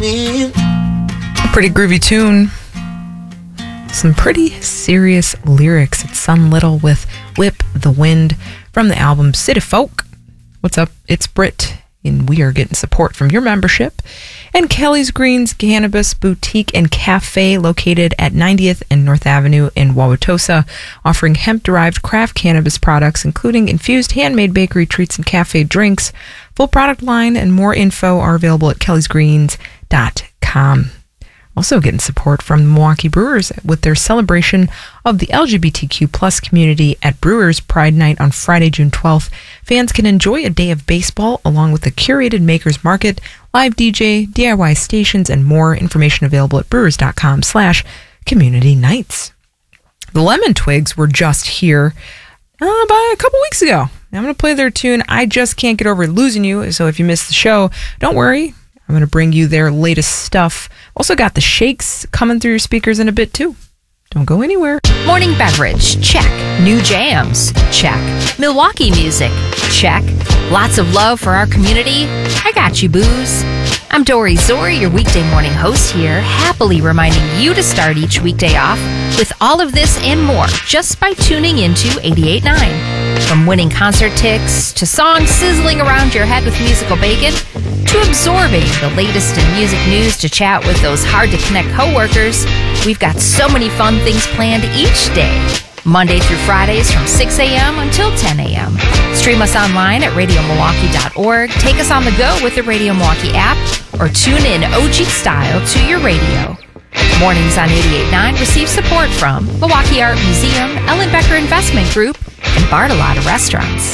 me. A pretty groovy tune. Some pretty serious lyrics. It's Sun Little with Whip the Wind from the album City Folk. What's up? It's Britt, and we are getting support from your membership. And Kelly's Greens Cannabis Boutique and Cafe, located at 90th and North Avenue in Wauwatosa, offering hemp-derived craft cannabis products, including infused handmade bakery treats and cafe drinks. Full product line and more info are available at kellysgreens.com. Also getting support from the Milwaukee Brewers with their celebration of the LGBTQ plus community at Brewers Pride Night on Friday, June 12th. Fans can enjoy a day of baseball along with a curated makers market, live DJ, DIY stations, and more. Information available at brewers.com/community nights. The Lemon Twigs were just here about a couple weeks ago. I'm going to play their tune, I Just Can't Get Over Losing You. So if you missed the show, don't worry. I'm going to bring you their latest stuff. Also got the Shakes coming through your speakers in a bit, too. Don't go anywhere. Morning beverage, check. New jams, check. Milwaukee music, check. Lots of love for our community. I got you, booze. I'm Dory Zori, your weekday morning host here, happily reminding you to start each weekday off with all of this and more just by tuning into 88.9. From winning concert tickets to songs sizzling around your head with musical bacon to absorbing the latest in music news to chat with those hard-to-connect coworkers, we've got so many fun things planned each day. Monday through Fridays from 6 a.m. until 10 a.m. Stream us online at radiomilwaukee.org, take us on the go with the Radio Milwaukee app, or tune in OG style to your radio. Mornings on 88.9 receive support from Milwaukee Art Museum, Ellen Becker Investment Group, and Bartolotta Restaurants.